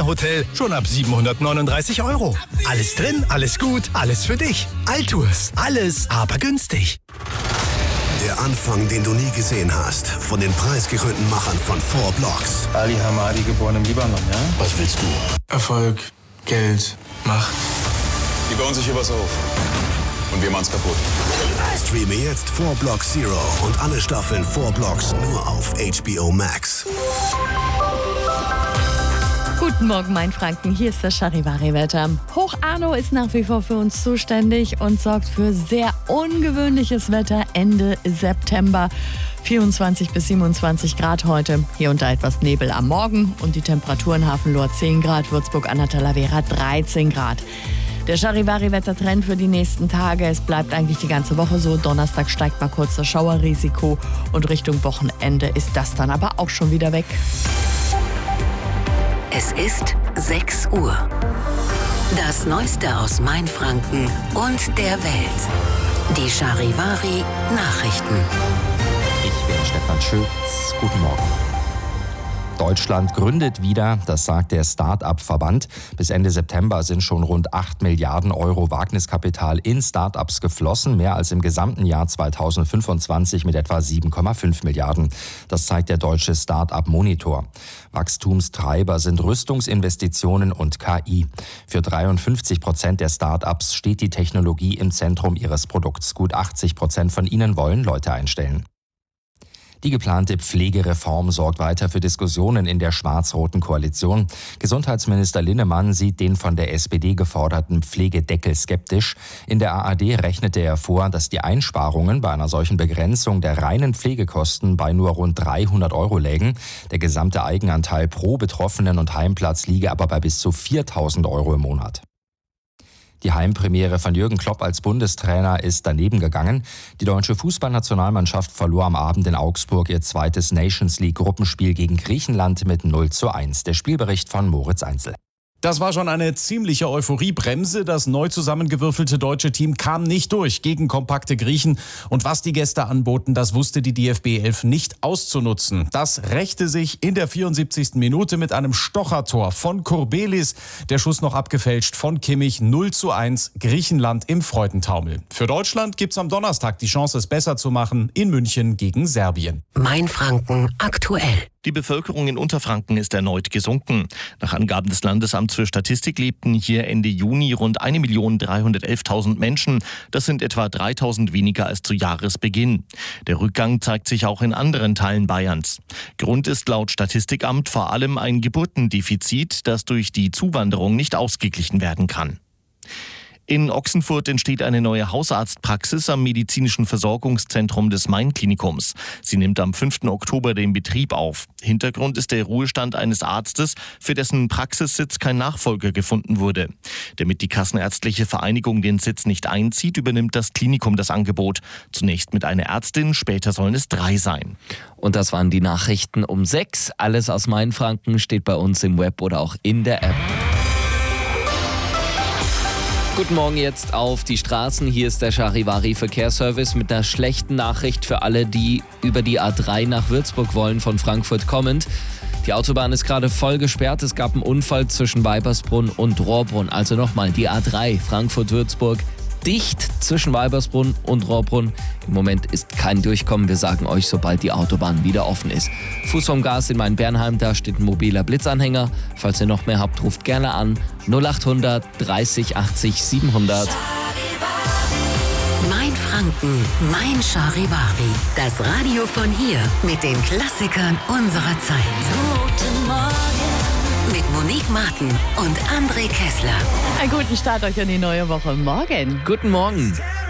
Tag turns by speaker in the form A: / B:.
A: Sterne-Hotel schon ab 739 €. Alles drin, alles gut, alles für dich. Altours, alles, aber günstig.
B: Der Anfang, den du nie gesehen hast, von den preisgekrönten Machern von 4 Blocks.
C: Ali Hamadi, geboren im Libanon, ja?
B: Was willst du?
C: Erfolg, Geld, Macht.
D: Die bauen sich hier was auf. Und wir machen's kaputt.
B: Streame jetzt 4 Blocks Zero und alle Staffeln 4 Blocks nur auf HBO Max.
E: Guten Morgen, mein Franken. Hier ist das Charivari-Wetter. Hoch Arno ist nach wie vor für uns zuständig und sorgt für sehr ungewöhnliches Wetter Ende September. 24 bis 27 Grad heute. Hier und da etwas Nebel am Morgen. Und die Temperaturen Hafenlohr 10 Grad, Würzburg an der Talavera 13 Grad. Der Charivari-Wettertrend für die nächsten Tage. Es bleibt eigentlich die ganze Woche so. Donnerstag steigt mal kurz das Schauerrisiko. Und Richtung Wochenende ist das dann aber auch schon wieder weg.
F: Es ist 6 Uhr. Das Neueste aus Mainfranken und der Welt. Die Charivari Nachrichten.
G: Ich bin Stefan Schütz. Guten Morgen. Deutschland gründet wieder, das sagt der Start-up-Verband. Bis Ende September sind schon rund 8 Milliarden € Wagniskapital in Start-ups geflossen, mehr als im gesamten Jahr 2025 mit etwa 7,5 Milliarden. Das zeigt der deutsche Start-up-Monitor. Wachstumstreiber sind Rüstungsinvestitionen und KI. Für 53% der Start-ups steht die Technologie im Zentrum ihres Produkts. Gut 80% von ihnen wollen Leute einstellen. Die geplante Pflegereform sorgt weiter für Diskussionen in der schwarz-roten Koalition. Gesundheitsminister Linnemann sieht den von der SPD geforderten Pflegedeckel skeptisch. In der ARD rechnete er vor, dass die Einsparungen bei einer solchen Begrenzung der reinen Pflegekosten bei nur rund 300 € lägen. Der gesamte Eigenanteil pro Betroffenen und Heimplatz liege aber bei bis zu 4.000 € im Monat. Die Heimpremiere von Jürgen Klopp als Bundestrainer ist daneben gegangen. Die deutsche Fußballnationalmannschaft verlor am Abend in Augsburg ihr zweites Nations-League-Gruppenspiel gegen Griechenland mit 0:1. Der Spielbericht von Moritz Einzel.
H: Das war schon eine ziemliche Euphoriebremse. Das neu zusammengewürfelte deutsche Team kam nicht durch gegen kompakte Griechen. Und was die Gäste anboten, das wusste die DFB 11 nicht auszunutzen. Das rächte sich in der 74. Minute mit einem Stochertor von Kurbelis. Der Schuss noch abgefälscht von Kimmich. 0:1 Griechenland im Freudentaumel. Für Deutschland gibt's am Donnerstag die Chance, es besser zu machen in München gegen Serbien.
F: Mainfranken aktuell.
I: Die Bevölkerung in Unterfranken ist erneut gesunken. Nach Angaben des Landesamts für Statistik lebten hier Ende Juni rund 1.311.000 Menschen. Das sind etwa 3.000 weniger als zu Jahresbeginn. Der Rückgang zeigt sich auch in anderen Teilen Bayerns. Grund ist laut Statistikamt vor allem ein Geburtendefizit, das durch die Zuwanderung nicht ausgeglichen werden kann. In Ochsenfurt entsteht eine neue Hausarztpraxis am medizinischen Versorgungszentrum des Main-Klinikums. Sie nimmt am 5. Oktober den Betrieb auf. Hintergrund ist der Ruhestand eines Arztes, für dessen Praxissitz kein Nachfolger gefunden wurde. Damit die Kassenärztliche Vereinigung den Sitz nicht einzieht, übernimmt das Klinikum das Angebot. Zunächst mit einer Ärztin, später sollen es 3 sein.
J: Und das waren die Nachrichten um 6. Alles aus Mainfranken steht bei uns im Web oder auch in der App. Guten Morgen jetzt auf die Straßen. Hier ist der Charivari Verkehrsservice mit einer schlechten Nachricht für alle, die über die A3 nach Würzburg wollen, von Frankfurt kommend. Die Autobahn ist gerade voll gesperrt. Es gab einen Unfall zwischen Weibersbrunn und Rohrbrunn. Also nochmal, die A3 Frankfurt-Würzburg dicht zwischen Weibersbrunn und Rohrbrunn. Im Moment ist kein Durchkommen. Wir sagen euch, sobald die Autobahn wieder offen ist. Fuß vom Gas in Main-Bernheim, da steht ein mobiler Blitzanhänger. Falls ihr noch mehr habt, ruft gerne an 0800 30 80 700.
F: Mainfranken, mein Charivari. Das Radio von hier mit den Klassikern unserer Zeit. Guten Morgen. Mit Monique Martin und André Kessler.
E: Einen guten Start euch in die neue Woche. Morgen.
J: Guten Morgen.